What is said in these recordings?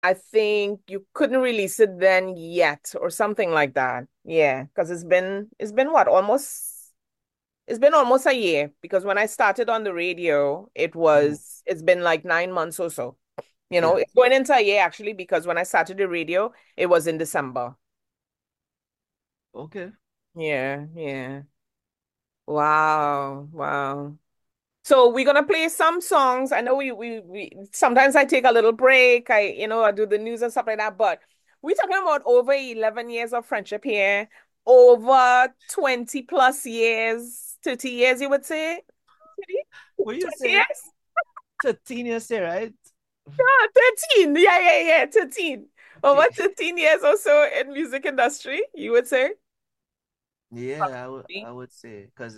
I think you couldn't release it then yet or something like that. Yeah, because it's been what, almost it's been almost a year because when I started on the radio, Mhm. it's been like 9 months or so. Yeah. It's going into a year actually because when I started the radio, it was in December. Okay. Yeah, yeah. Wow, wow. So we're gonna play some songs. I know we sometimes I take a little break. I do the news and stuff like that, but we're talking about over 11 years of friendship here, over 20 plus years, 30 years, you would say? 20 What you say? years? 13 you say, right? Ah, 13. Yeah, yeah, yeah, 13. Over Okay. 13 years or so in music industry, you would say? Yeah, Probably. I would say because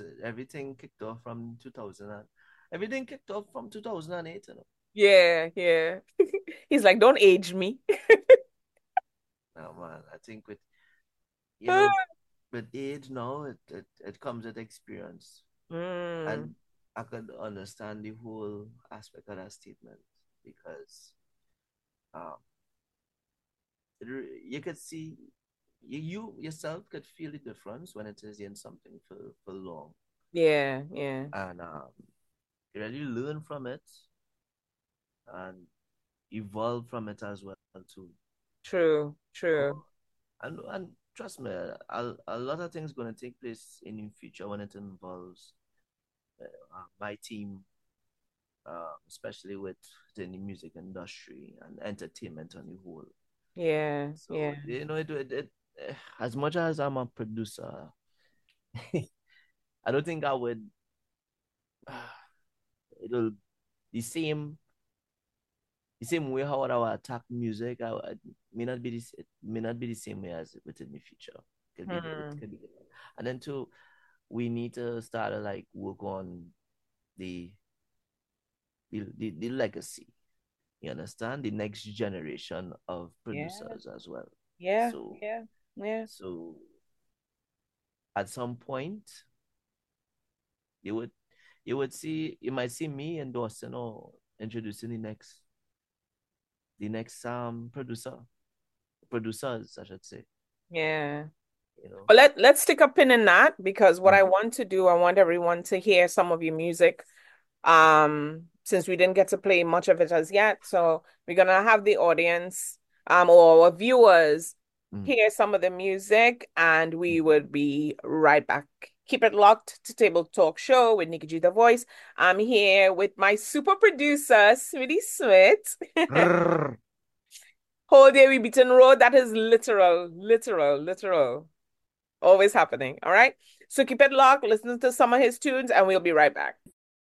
everything kicked off from 2008, you know. Yeah, yeah. He's like, don't age me. Now, man, I think you know, with age now, it comes with experience. Mm, And I could understand the whole aspect of that statement because um, you could see you yourself could feel the difference when it is in something for long, yeah, yeah. and you really learn from it and evolve from it as well too. True, Oh, true. and trust me, a lot of things going to take place in the future when it involves my team, especially with the music industry and entertainment on the whole. Yeah, So yeah. as much as I'm a producer, I don't think I would. It'll the same way how I would attack music. I may not be this. It may not be the same way as within the future. It Hmm. could be different. And then too, we need to start to like work on the the legacy. You understand? The next generation of Yeah, producers as well. yeah, So yeah, yeah. so at some point you would you might see me endorsing or introducing the next producers I should say, Yeah. you know. But let's stick a pin in that because what I Mm. want to do, I want everyone to hear some of your music. Since we didn't get to play much of it as yet, so we're gonna have the audience, or our viewers Mm. hear some of the music, and we Mm. would be right back. Keep it locked to Table Talk Show with Nikki G the Voice. I'm here with my super producer, Smitty Smith. Grrr. Whole day we beaten road. That is literal, literal, literal. Always happening. All right. So keep it locked, listen to some of his tunes, and we'll be right back.